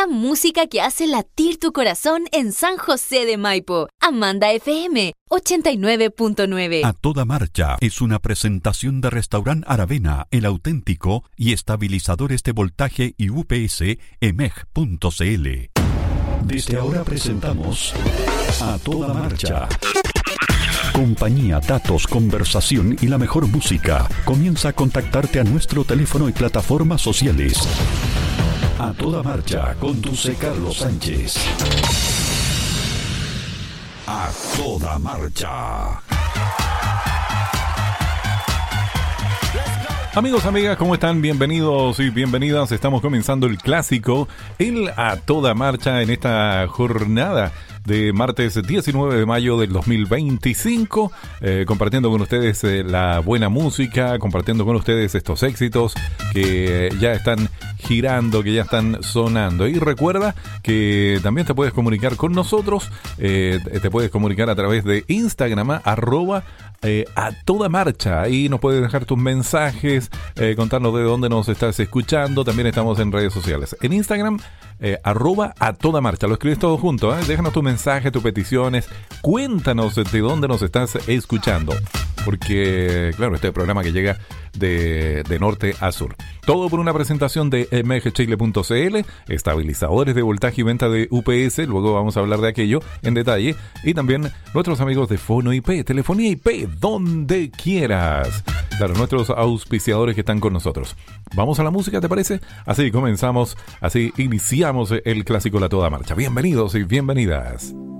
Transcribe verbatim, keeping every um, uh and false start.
La música que hace latir tu corazón en San José de Maipo. Amanda F M ochenta y nueve punto nueve. A Toda Marcha es una presentación de Restaurant Aravena, el auténtico, y estabilizadores de voltaje y U P S E M E G punto C L. Desde ahora presentamos A Toda Marcha. Compañía, datos, conversación y la mejor música. Comienza a contactarte a nuestro teléfono y plataformas sociales. A Toda Marcha, conduce Carlos Sánchez. A Toda Marcha. Amigos, amigas, ¿cómo están? Bienvenidos y bienvenidas. Estamos comenzando el clásico, el A Toda Marcha, en esta jornada de martes diecinueve de mayo del dos mil veinticinco, eh, compartiendo con ustedes eh, la buena música, compartiendo con ustedes estos éxitos que ya están girando, que ya están sonando. Y recuerda que también te puedes comunicar con nosotros, eh, te puedes comunicar a través de Instagram, arroba eh, A Toda Marcha. Ahí nos puedes dejar tus mensajes, eh, contarnos de dónde nos estás escuchando. También estamos en redes sociales. En Instagram, eh, arroba A Toda Marcha. Lo escribes todo junto, ¿eh? Déjanos tu mensaje, tus peticiones. Cuéntanos de dónde nos estás escuchando. Porque, claro, este es el programa que llega de, de norte a sur. Todo por una presentación de M E G Chile punto C L, estabilizadores de voltaje y venta de U P S. Luego vamos a hablar de aquello en detalle. Y también nuestros amigos de Fono I P, telefonía I P, donde quieras. Claro, nuestros auspiciadores que están con nosotros. Vamos a la música, ¿te parece? Así comenzamos, así iniciamos el clásico La Toda Marcha. Bienvenidos y bienvenidas.